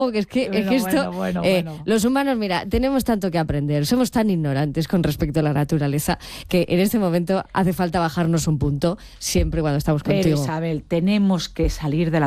que es que esto, los humanos, mira, tenemos tanto que aprender, somos tan ignorantes con respecto a la naturaleza que en este momento hace falta bajarnos un punto siempre cuando estamos contigo. Pero Isabel, tenemos que salir de la